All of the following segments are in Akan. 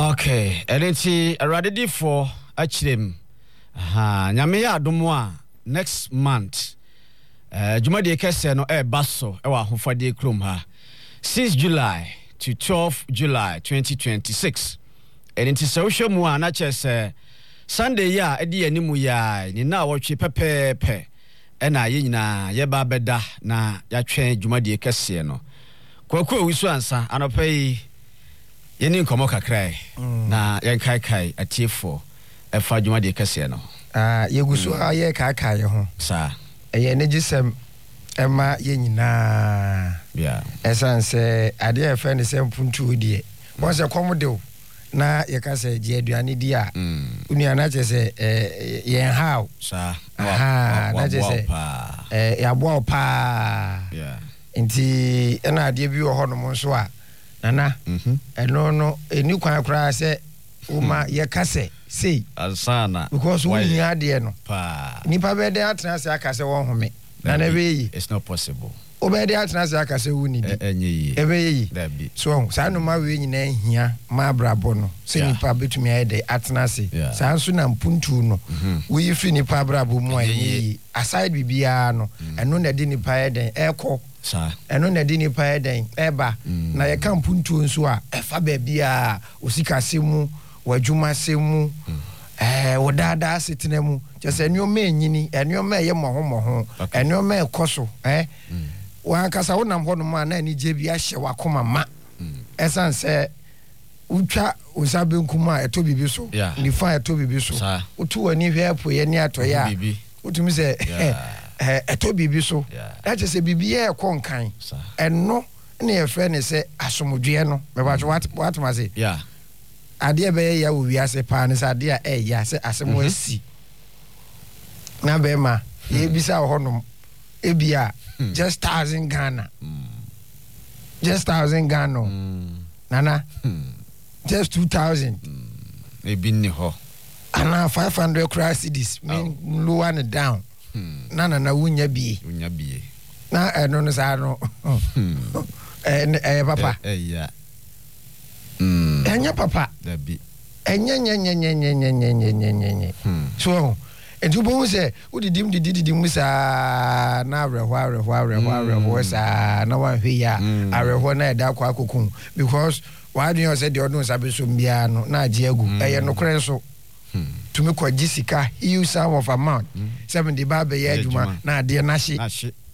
Okay, elenti already for achirem. Nyame ya adomo a next month. Jumadi kese no baso ewa hofade krom ha. 6 July to 12 July 2026. Elenti social mu na chese Sunday ya edi animu ya ni na wotwe pepepe. Ena ye nyina ye ba beda na ya twen jumadi kese no. Kwaku wisu ansa anopai yeni nkomo kakrai na yankai atiefo efa dwuma de kase no yegusu aye kai ho sa eye ne gisem ema ye nyina esanse ade efe ne sempuntu die won se komode na ye kase je aduane di a uni anache se yen how sa na je se ya bo pa nti ena ade bi wo ho no mo so a nana no eni kwan kra se uma ye kase sei asana because we nya de no pa nipa be de atena se akase won home na na be yi it's not possible obedi atena se akase wuni di enyi ebe yi dabi so sa no ma we nyina hia ma brabo no se nipa betumi ayede atena se sa nso na mpuntu no we fi nipa brabo mu ayi aside bibia no eno na de nipa ayede eko sa eno na di nipa eden eba na ye kan puntu nso a efa ba bia osika semu wadwuma semu wodada asetena mu just enioma enyini enioma ye moho enioma ekoso wa kasa wonam ho no ma na ani je bia hye wakoma ma esan se utwa osabe nkuma eto bibi so ni fa eto bibi so utu wani hwe po ye ni atoya utumi se eto bibi so that is a bibi e konkan enno na ye frɛ ne se asomdwe no me ba what ma say ade be ya wo wiase pa ne sa ade a ya se asemo asi na be ma ye bisa ho no ebia just 1,000 Ghana just 1,000 Ghana nana just 2,000 ebi ni ho ana 500 cedis mean low and down na wunya bie na eno no sa no papa ya enya papa dabi enya so entubo se udidim sa na arehwa sa na wan hwe ya arehwa na eda kwa akokun because why do you say the odun sabe so mbia no na age agu eye no kren so tumi kwa jisika you some of amount 70 baba ye adwuma na ade na hye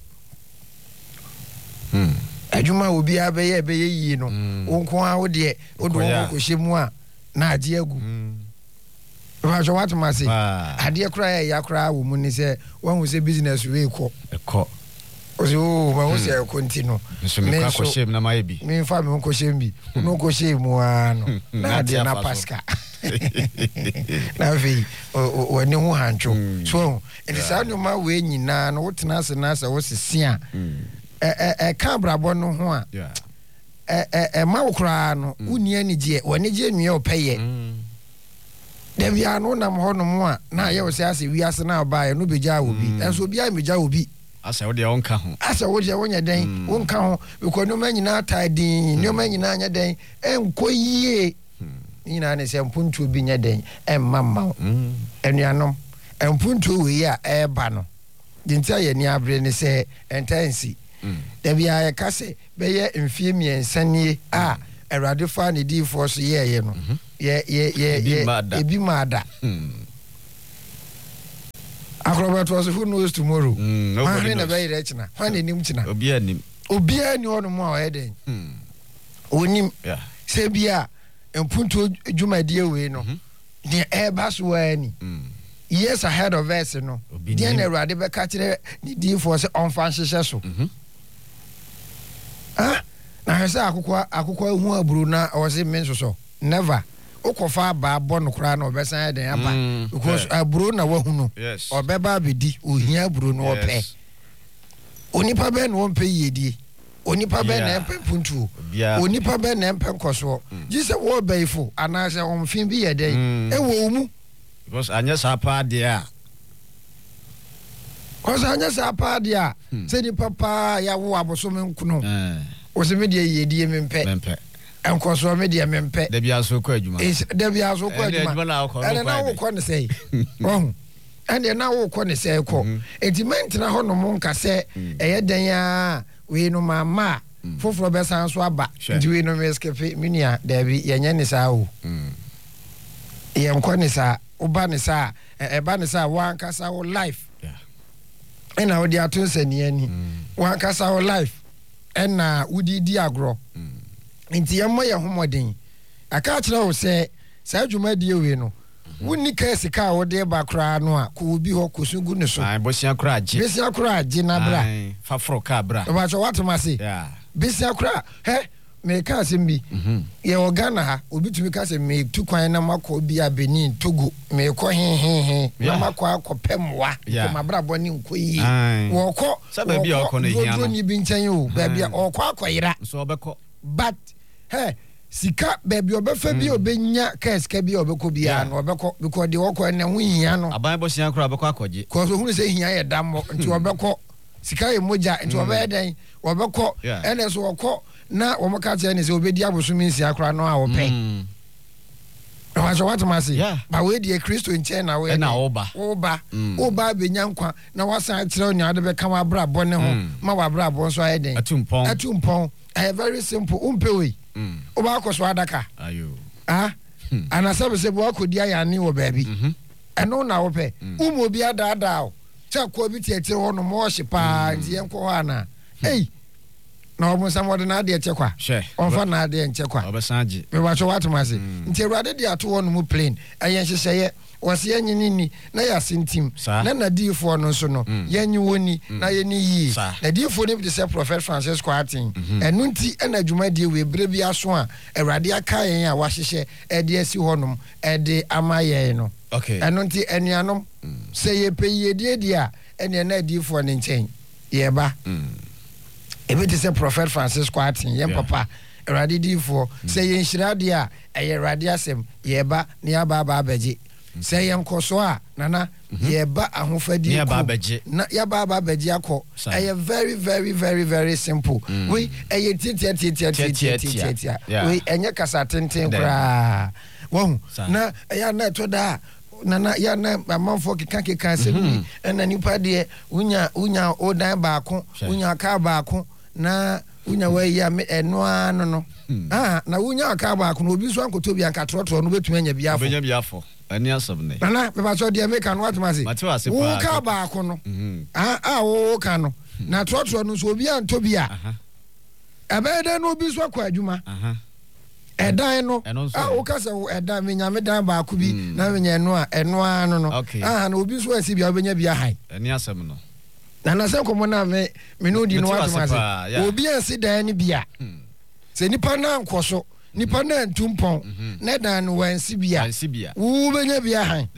adwuma obi abeye beye yi no wonko a wo de odo ko hyemu a na age agu ba jo what ma say ade kra ya kra wo mu ni se wan wo se business we ekọ ozo ba wo se continue me ko shem na mai bi me fa me ko shem bi no ko shemu ano na ade na paska na vi wani ho hancho so it is anu ma we nyina no wotena se na se wo sesia ka brabo no ho a ma wokra no uni ani je wani je nwie opeye da bia no nam ho no mo a na ye wo se ase wi ase na ba ye no beja obi enso bia meja obi asa wo de onka ho asa wo je wonya den wonka ho because no ma nyina tadin no ma nyina anya den enko yie nyina ne se mpuntu bi nya den emmamma enuanom mpuntu we ya eba no dintia ye ni abre ne se entansi da bia ye kase be ye mfie miensanie a Erade fa ne di for so ye no ye ebi mada Acrobat was who knows tomorrow nobody na be re china when enim china obi ani ono mo a eden onim se bia mpuntu dwumadie we no ne eba so ani years ahead of us no dia na Erade be ka kire ne di for so on fan hyehyɛ so na hesa akukwa hu aburu na ose menso so never okofa ba bo no kra na obesan den aba because aburu na wahu no obeba abedi ohia aburu no ope onipa be no ompe yedie onipa be na empe puntu onipa be na empe nkoso gise wo baifo anase omfin bi yeden ewo mu because anya sapa dia se ni papa ya wo aboso menkuno o se me die yedie mempe enkoso me de mempe da bia so kɔ adwuma da bia so kɔ adwuma ene na wo kɔ ne sei oh ene na wo kɔ ne sei kɔ entiment na ho no mo nka sɛ ɛyɛ dan a we no mama foforo be san so aba nti we no me skepe minia da bi yenye ne saa o yem kɔ ne saa oba ne saa eba ne saa wan kasa wo life ena wo di ato nsani ani wan kasa wo life ena wudi di agro nti yemmo ye homodin aka kyerɛ wo sɛ saa dwuma die we no wonni ka sika wo de ba kra no a ko bi ho kosugu ne so ai bosia kra agye na bra faforo ka bra ba cho watoma se besia kra he me ka asem bi ye Ghana ha obi tumi ka se me tu kwan na makɔ bi a Benin Togo me kɔ he na makɔ akɔpemwa ko mabra bɔne nkɔ yi wo kɔ sabe bi ɔkɔ no hia no ni bi nkyɛn o ba bia ɔkɔ akɔyira so ɔbɛkɔ but he sika baby obefa bi obenya ka sika bi obekɔ bia no obekɔ because de wɔkɔ na ho hia no aban bosia kra obekɔ akɔgye ko so hu sɛ hia yɛ dammo nti obekɔ sika yɛ moja nti obɛyɛ dan obekɔ ɛna so wɔkɔ na wɔn ka kyerɛ ne sɛ obedi abosom nsia kra no a wɔpɛ ɔwɔ what must say ba we die Kristo nkyɛn na we na oba benya nkwa na wasan kyerɛ onya de bɛka wa bra bɔ ne ho ma wa bra bɔ nso ayɛ den atumpɔn ɛyɛ very simple umpe we oba akɔ so adaka ayo anasa be se bo akɔdi ayane wɔ baabi ɛno na wo pɛ umo bi adaada o sɛ akɔ bi tietie hɔ no mo hye paa nti yɛnkɔ hɔ ana na ɔmo nsam wɔde na ade kyekwa ɔmfa na ade nkyekwa ɔbɛsange me ba so watoma se nti awurade de ato hɔ no mu plane ɛyɛ nhyehyɛyɛ wɔse yɛnye ni na yɛasentim na nadiifoɔ no nso no yɛnye wɔni na yɛne yie nadiifoɔ no bi de sɛ Prophet Francisco Aten ɛno nti ɛna dwumadie wɔ berɛ bi aso a awurade aka yɛn a wahyehyɛ ɛde asi hɔ nom ɛde ama yɛn no ɛno nti anuanom sɛ yɛpɛ yiedie di a ɛne na adiifoɔ no nkyɛn yɛba ebe te sɛ Prophet Francisco Aten yɛn papa awurade diifoɔ sɛ yɛn hyira deɛ a ɛyɛ awurade asɛm yɛba ne yɛaba abɛgye sɛ yɛn kɔ so a nana yɛba ahofadi na yɛba abɛgye akɔ ɛyɛ very very very very simple we ɛyɛ tiatia we ɛnyɛ kasa tenten koraa wɔn na ɛyɛ na ɛtɔ da nana ya na amanfo keka sɛ ɛna nipa deɛ unya odan baako unya ka baako na unya wa ya eno ano no na unya aka baako no obi so ankoto bi ankatrotro no betumi anya biafo ani asɛm ne nana me ba so de me kan watuma se wo ka baako no wo ka no na trotro no so obi anto bi a ɛbɛyɛ no obi so akɔ adwuma ɛdan no wo ka sɛ ɛdan me nyame dan baako bi na me nya eno ano no na obi so asi bia obenya bia han ani asɛm no na sɛ komo na me no di no watuma se obi ansi dan ne bia sɛ nipa na nkɔ so nipa na ntumpɔn na dan no wansi bia wo benya bia han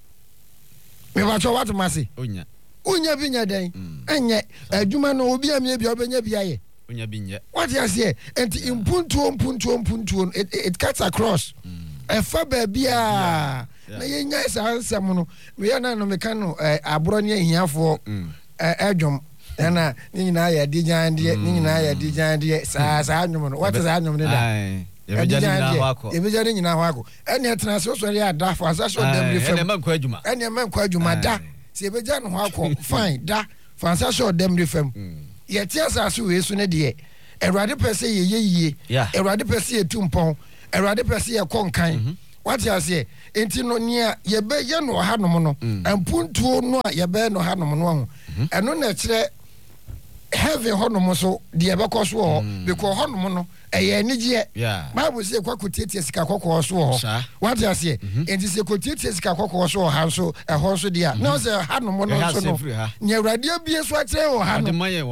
me ba cho watuma se onya bi nya dan enye adwuma no obi amie bia obenya bia ye onya bi nye what you say and impuntuo it cuts across efa baabia na yenya sansam no we na no meka no abro ne ahiafo adwom na ni nyina ya di jande saa adwom no what is adwom ne da ebeja ne nyina hɔ akɔ ɛne ɛtena so so ya da fa sa so dem refem ɛne man kwa adwuma da se ebeja no hɔ akɔ fine da fa sa so dem refem yɛte asase wei so ne deɛ awurade pɛ sɛ yɛyɛ yie awurade pɛ sɛ yɛtu mpɔn awurade pɛ sɛ yɛkɔ nkan wate aseɛ enti no nea yɛbɛyɛ no ɔhanom no ampuntuo no a yɛbɛyɛ no ɔhanom no ho ɛno na ɛkyerɛ heaven hɔnom so deɛ ɛbɛkɔ so hɔ because hɔnom no ɛyɛ anigyeɛ bible sɛ kɔkɔtiatia sika kɔkɔɔ so hɔ wate aseɛ enti sɛ kɔtiatia sika kɔkɔɔ so ha nso ɛhɔ nso deɛ a na sɛ hanom no nso no nea awurade abie so akyerɛ wɔ ha no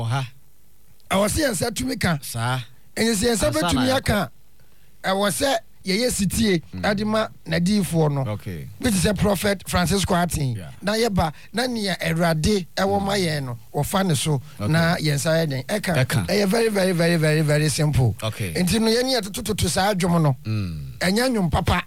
ɛwɔ sɛ yɛnsa tumi ka ɛnyɛ sɛ yɛnsa bɛtumi aka ɛwɔ sɛ yɛyɛ sitie ade ma nadiifoɔ no bi te sɛ Prophet Francisco Aten na yɛba na nea awurade ɛwɔ ma yɛn no wɔfa ne so na yɛnsa yɛ den ɛka ɛyɛ very very very very very simple nti no yɛne yɛtototo saa adwom no ɛnyɛ nwom papa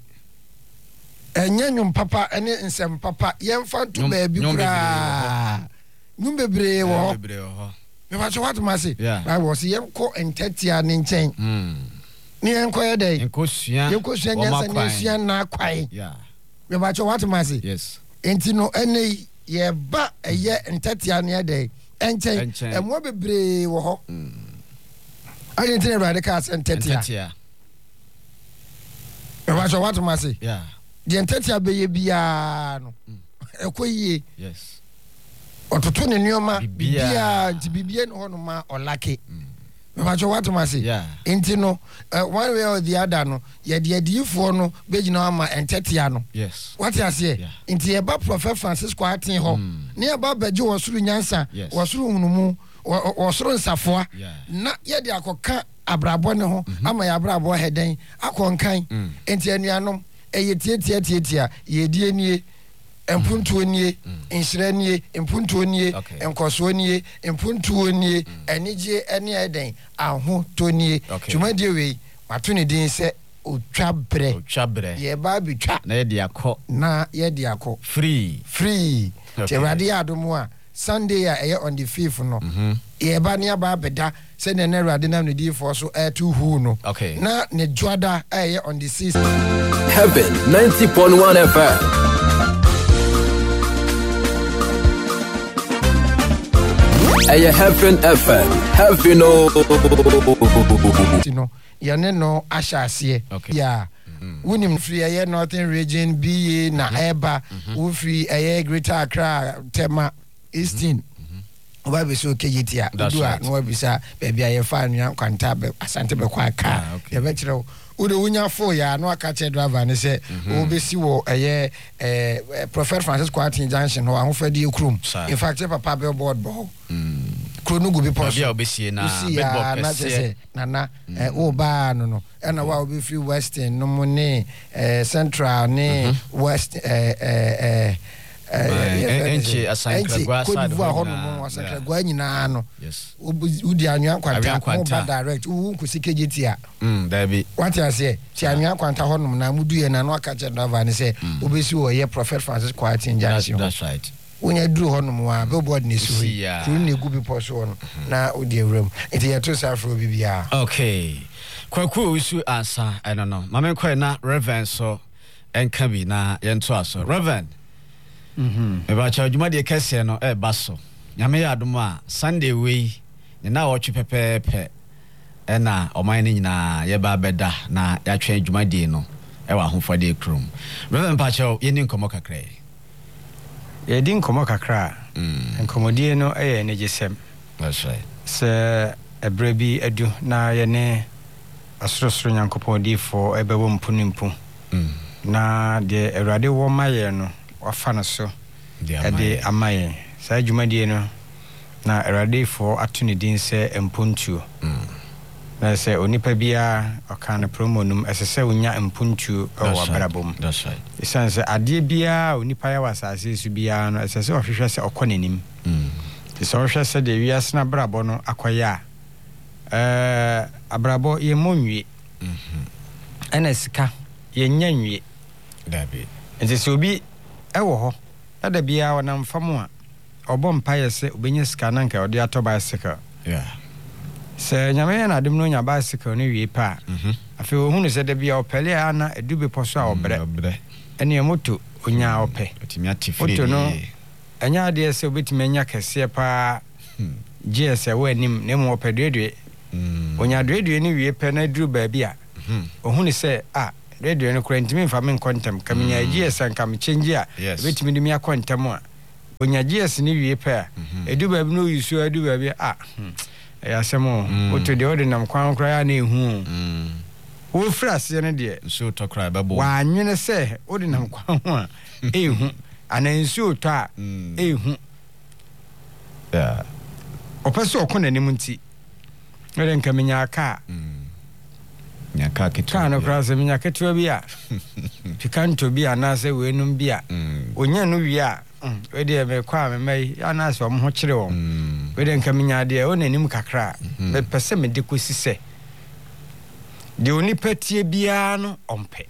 ɛnyɛ nwom papa ɛne nsɛm papa yɛmfa nto baabi koraa nwom bebree wɔ hɔ mebakyɛ watoma se bible sɛ yɛnkɔ ntatia ne nkyɛn ni enkoye dey enkosua nyansa nyansa na kwai me ba cho what masi yes enti no ene ye ba eye ntatia ne dey enchen emo bebre wo ho ayi enti ne radical ntatia me ba cho what masi de ntatia be ye bia no ekoyie yes ototo ne nioma bia nti bibie no no ma olake me ba cho what masi enti no one way or the other no ye de adifo no begina ama ntatia no yes what you say enti ye ba Prophet Francisco atin ho ne ye ba beje wo suru nyansa wo suru hunumu wo suru nsafoa na ye de akoka abrabo ne ho ama ya abrabo heden akonkan enti anuanom eye tie ye die nie empuntuo nie inhyira nie empuntuo nie enkoso nie empuntuo nie enije ene eden aho to nie twumadie we wato ne din se otwabre ye ba bitwa na ye de akọ free Cheradi adomo a Sunday a on the 5th no ye ba ne ba beda se ne Erade nam ne di for so to hu no na ne dwada on the 6th Heaven 90.1 FM Aya Heaven FM Heaven no yane no ashase ya wunim free aye northern region BA na eba wo free aye greater Accra tema eastern oba be so kejitia do a no bisa baby aye fa anua kwanta be asante be kwa ka ye be kire ude wunya fo ya no aka che driver ne se wo be si wo aye Prophet Francisco Atin Junction ho ahofadi ekrum in fact papa be board bo krono go be post bia obesie na na se nana o ba no na wa obi free western no mo ne central ne west enchi asankragwa side ho no asankragwa nyina no udi anwa kwanta mo ba direct u nkusike jetia dabi what you say ti anwa kwanta ho no na mudu ye na no aka che driver ne se obesi wo ye Prophet Francis Kwatin Junction that's right wonya duru ho no mo a billboard ne su kru ne gu bi poso no na odi ewram enti ye to safro bibia okay kwaku usu ansa I don't know mame kwai na Reverend so enka bi na ye nto aso Reverend eba cha djuma de kese no baso nyame ya adom a Sunday we ne na wo twe pepepe na oman ni nyina ye ba beda na ya twen djuma de no wa hofade krum Reverend Pacho ye ni nkomo kakra ye din nkomo kakra nkomodie no ne jesem that's right se ebrebi edu na ye ne asorosoro nyankopon di fo ebewo mpunimpu na de Erade wo maye no wafa no so de amaye sa dwumadie no na Erade fo atuni din se empuntuo na se onipa bia okana promonum esese onya empuntuo o abrabom that's right isanse ade bia onipa ya wasase su bia no esese ohwehwe se okonenim se ohwehwe se de wiase na brabo no akoya abrabo ye monwie ena sika ye nyanwie dabi nti se obi ewo ho da bia wona mfamo a obom paye se obenya sika nanka ode ato bicycle se nyame na adem no nya bicycle no wie pa afi ohunu se da bia opele ana edube poso a obre ene moto onya ope otimi atifre moto no anya de se obetimi anya kese pa GS wanim ne mo opedwe onya dwe ni wie pa na duru ba bia ohunu se radio no kurantimi mfa men kontem kaminya GS anka me change a betimi dimi akontem a onya GS ni wie pa edu ba bi no yusu edu ba bi ya semo oto de ordinam kwan kra na ehu wo frase ne de so to kra babo wa anwene se ordinam kwan ho a ehu anansu oto a ehu opeso okona nim nti ere nka menya aka nyaka ketu kana krase menya ketu bi a pikanto bi anase wenum bi a onya no wi a we de me kwa me mai anase om ho kire won we de nka menya de o nanim kakra me pese me de kosise de oni patie bia no ompe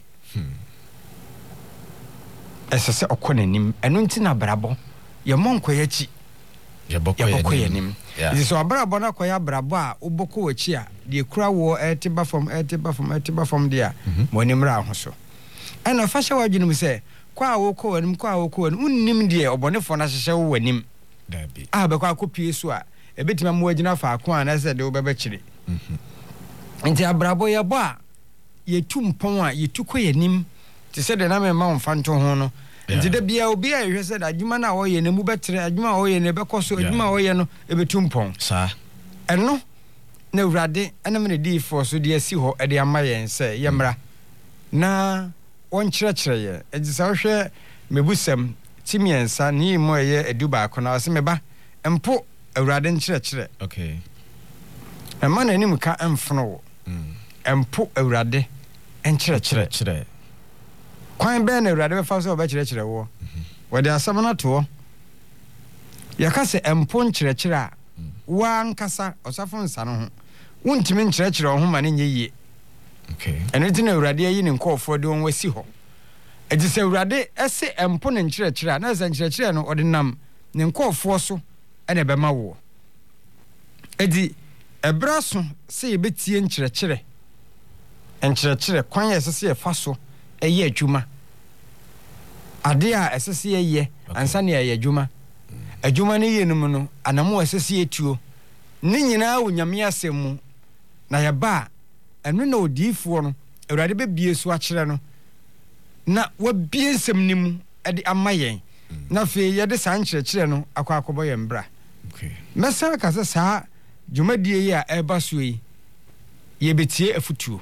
esese okonanim eno nti na brabo ye monko yachi ye boko yanim isi so brabo na koya brabo a uboko wachi a de kura wo etiba from dia mo ni mra ho so ana fa hye wadwene mu se kwa wo ko wanim unnim de obonefo na hye wo wanim dabi be kwa kopie so a ebetima mo agina fa ko ana se de wo bebe kire nti abrabo ye bo a yetu mpon a yetu ko yanim te se de na me ma mfa nto ho no nti de bia obi a yehwe se da adwuma na wo ye ne mu betre adwuma wo ye ne bekoso adwuma wo ye no ebetu mpon sa eno na urade anam ne di for so de asi ho de ama yen se yemra na won kyerɛkyerɛ ye ejisa wo hwɛ mebusam timiensa ni mo ye eduba akona se meba empo urade nkyerɛkyerɛ okay ema na nim ka emfono wo empo urade nkyerɛkyerɛ kwan bɛn na urade bɛfa so ɔbɛkyerɛkyerɛ wo wɔde asɛm na to yɛka se empo nkyerɛkyerɛ a wa nkasa ɔsafo nsa no ho wontimi nkyerɛkyerɛ wo ho ma ne nyɛ yie okay ɛno nti na urade ayi ne nkɔɔfoɔ de wɔn wasi hɔ ɛti sɛ urade ɛse empo ne nkyerɛkyerɛ a na sɛ nkyerɛkyerɛ no ɔde nam ne nkɔɔfoɔ so ɛna ɛbɛma wo ɛdi ɛbra so sɛ yɛbɛtie nkyerɛkyerɛ kwan yɛ ɛsɛ sɛ yɛfa so ɛyɛ adwuma ade a ɛsɛ sɛ yɛyɛ ansa ne yɛyɛ adwuma no yɛ no mu no anamo ɛsɛ sɛ yɛtuo ne nyinaa wɔ nyame asɛm mu na yɛba a ɛno na odiifoɔ no awurade bɛbie so akyerɛ no na wabie nsɛm no mu de ama yɛn na afei yɛde saa nkyerɛkyerɛ no akɔbɔ yɛn bra okay mɛsan ka sɛ saa dwumadie yi a ɛba so yi yɛbɛtie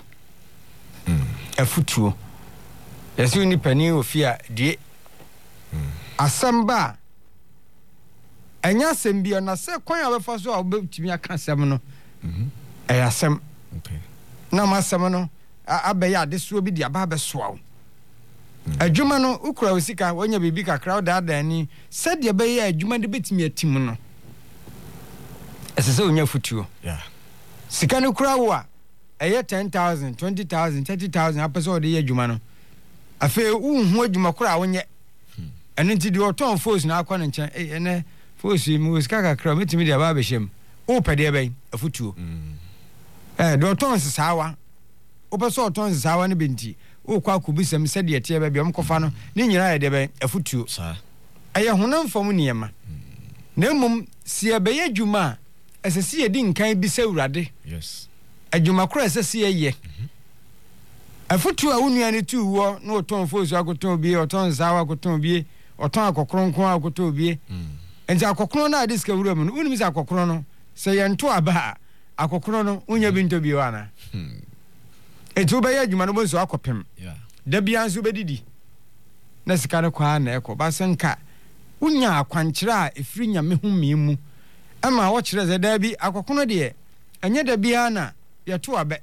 afutuo yɛsɛ wo nipani wɔ fie a due asɛm ba a ɛnyɛ asɛm bia na sɛ kwan a wobɛfa so a wobɛtumi aka asɛm no ɛyɛ asɛm okay na ma asɛm no abɛyɛ adesoɔ bi de aba abɛsoa wo adwuma no wokura wo sika woanya biribi kakra wo daadaani sɛdeɛ ɛbɛyɛ adwuma de bɛtumi atim no ɛsɛ sɛ wonya afutuo sika no kura wo a ɛyɛ 10,000 20,000 30,000 apɛ sɛ wode yɛ adwuma no afei wonhu adwuma kora a wonyɛ ɛno nti deɛ ɔtɔn fos no akɔ no nkyɛn ɛnɛ fos yi mu sika kakra mɛtumi de aba abɛhyɛ mu wopɛ deɛ bɛn afutuo deɛ ɔtɔn sesaawa wopɛ sɛ ɔtɔn sesaawa no bɛnti wokɔ akɔbisɛm sɛdeɛ ɛteɛ bɛbi ɔmkɔfa no ne nyinaa yɛ deɛ bɛn afutuo ɛyɛ honam fam nneɛma na mmom si ɛbɛyɛ adwuma a ɛsɛ sɛ yɛdi nkan bi sɛ awurade adwuma kora ɛsɛ sɛ yɛyɛ afutuo a wo nua ne tu wɔ na ɔtɔn fosu akɔtɔn bie ɔtɔn sesaawa akɔtɔn bie ɔtɔn akɔkronkron akɔtɔn bie nti akɔkron no a de sika wura mu no wonim sɛ akɔkron no sɛ yɛnto aba a akɔkron no wonya bi ntɔ bio ana enti wobɛyɛ adwuma no bɔnso akɔpem da bia nso wobɛdidi na sika no kɔa na ɛkɔ basɛ nka wonya akwankyerɛ a ɛfiri nyame ho mmee mu ama wɔkyerɛ sɛ daa bi akɔkron deɛ ɛnyɛ da bia na yɛto abɛ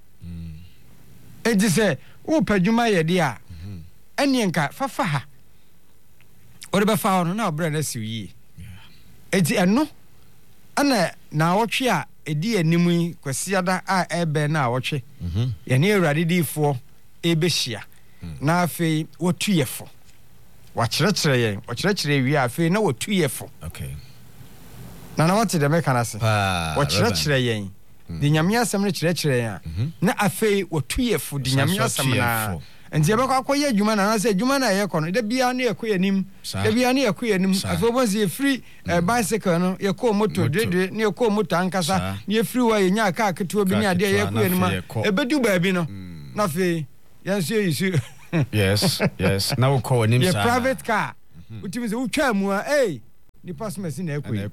enti sɛ wopɛ adwuma yɛ deɛ a ɛneɛ nka fafa ha wode bɛfa hɔ no na ɔbrɛ no asiw yie enti ɛno ana naawɔtwe a ɛdi anim yi kwasiada a ɛbɛn na awɔtwe yɛne awurade diifoɔ ɛbɛhyia na afei wɔtu yɛfo wɔkyerɛkyerɛ wie afei na wɔtu yɛfo na wɔte dɛ mɛka no ase wɔkyerɛkyerɛ yɛn de nyame asɛm no kyerɛkyerɛ yɛn a na afei wɔtu yɛfo de nyame asɛm no nti yɛbɛkɔ akɔyɛ adwuma no anasɛ adwuma no a yɛkɔ no da biara ne yɛkɔ yɛnim afei wobɔ sɛ yɛfiri bicycle no yɛkɔɔ moto dwedwe ne yɛkɔɔ moto ankasa ne yɛfiri hɔ a yɛnya kaa ketewa bi ne adeɛ yɛkɔ yɛnim a ɛbɛdu baabi no na afei yɛnso yɛyisu na wokɔ w'anim saa yɛ private car wotumi sɛ wotwaa mu a nipa so masi na ɛkɔ yi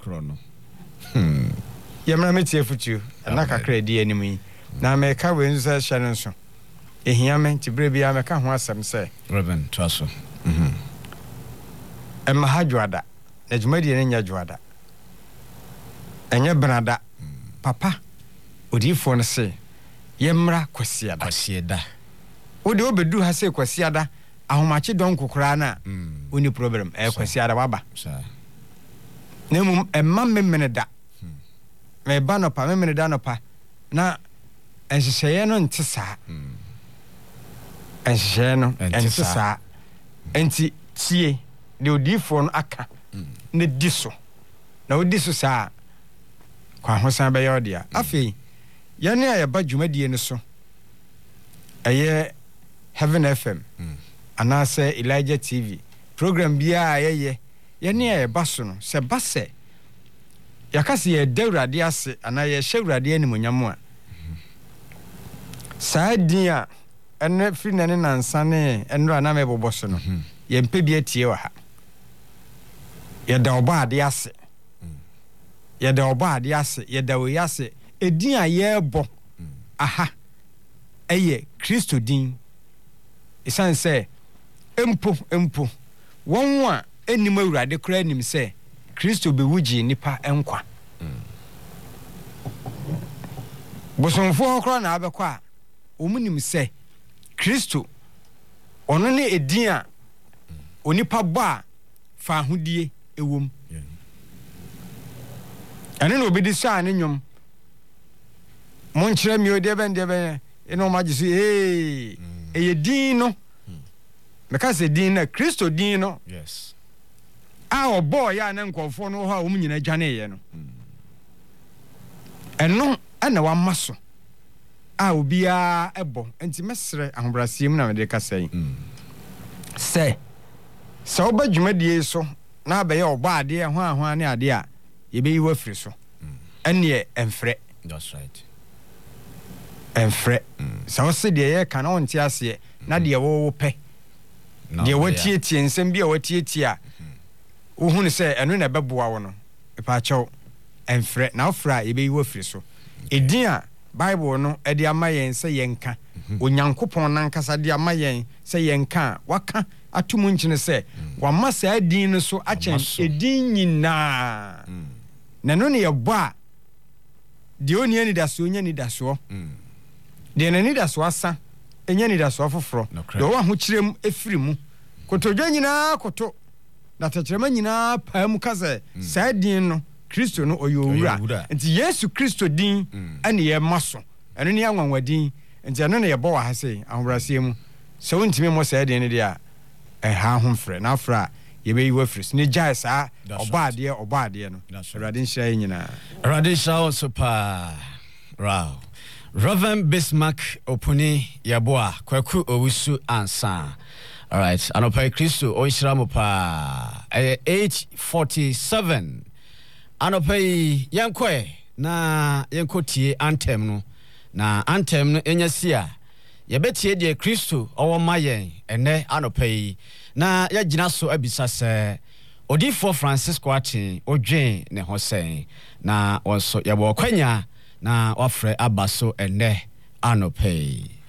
yɛmmra metie afotuo ɛna kakra adi anim yi na mɛka wei nso sɛ hyɛ no nso ehia me nti bere bia meka ho asɛm sɛ Reverend Twaso ɛma ha dwoada na dwumadie no nyɛ dwoada ɛnyɛ benada papa odiifoɔ no se yɛmmra kwasiada wode wobɛdu ha sɛ kwasiada ahomakye dɔn kokoraa no a woni problem ɛyɛ kwasiada waba na mmom ɛma memene da meba nɔpa memene da nɔpa na nhyehyɛeɛ no nte saa nhyehyɛeɛ no nte saa enti tie de odiifoɔ no aka na di so na wodi so saa kwa ho san bɛyɛ ɔde a afei yɛne a yɛba dwumadie no so ɛyɛ Heaven FM anaasɛ Elijah TV program biara yɛyɛ yɛne a yɛba so no sɛ ba sɛ yɛka sɛ yɛda Awurade ase anaa yɛhyɛ Awurade animuonyam a saa din a ɛne firi na ne nansa ne ɛnora na mɛbobɔ so no yɛmpɛ bi atie wɔ ha yɛda ɔbɔ ade ase yɛda ɔbɔ ade ase yɛda wɔ ase edin a yɛbɔ aha ɛyɛ Kristo din ɛsan sɛ empo wɔn a enim Awurade kora enim sɛ Kristo bɛwu gye nipa nkwa bosomfo kora na abɛkɔ a omunim sɛ Kristo ɔno ne edin a onipa bɔ a fa ahodie ewom ɛne na obedi so a ne nwom monkyerɛ mi ode bɛn eno ma gye so ɛyɛ din no meka sɛ din na Kristo din no yes a ɔbɔ ya na nkɔfo no hɔ a wɔn nyina dwane yɛ no ɛno ɛna wama so a obiara ɛbɔ nti mɛsrɛ ahobrɛaseɛ mu na mede ka sɛ sɛ woba dwumadie so na abɛyɛ ɔbɔ adeɛ ho ne adeɛ a yɛbɛyi wafiri so ɛneɛ ɛmfrɛ that's right ɛmfrɛ sɛ wo se deɛ yɛka na wonte aseɛ na deɛ wɔwo pɛ deɛ watietie nsɛm bi a watietie a wohunu sɛ ɛno na ɛbɛboa wo no ɛpaakyɛw ɛmfrɛ na wofrɛ a yɛbɛyi wafiri so ɛdin a Bible no ɛde ama yɛn sɛ yɛnka Onyankopɔn nankasa de ama yɛn sɛ yɛnka a waka ato mu nkyene sɛ wama saa din no so akyɛn ɛdin nyinaa na no ne yɛbɔ a deɛ ɔni anidasoɔ nya nidasoɔ deɛ n'anidasoɔ asa ɛnya nidasoɔ foforɔ deɛ ɔwɔ ahokyerɛm ɛfiri mu kotodwa nyinaa koto na tɛkyerɛma nyinaa paa mu ka sɛ saa din no Kristo no ɔyɛ owura nti Yesu Kristo din ɛne yɛma so ɛno ne anwanwadin nti ɛno ne yɛbɔ wɔ ha sɛ ahobrɛaseɛ mu sɛ wontumi mmɔ saa din no deɛ a ɛha ho mfrɛ na afrɛ a yɛbɛyi wafiri so ne gyae saa ɔbɔ adeɛ no Awurade nhyira yɛ nyinaa Awurade nhyira wo so paa wow Reverend Bismarck Opuni Yaboa Kwaku Owusu Ansa alright anopai Kristo ɔnhyira mo paa 8:47 anopai yɛnkɔɛ na yɛnkɔtie anthem no na anthem no ɛnya si a yɛbɛtie deɛ Kristo ɔwɔ ma yɛn ɛnɛ anopai na yɛgyina so abisa sɛ Odiyifoɔ Francisco Aten odwen ne ho sɛn na wɔnso yɛbɔ kwanya na wafrɛ aba so ɛnɛ anopai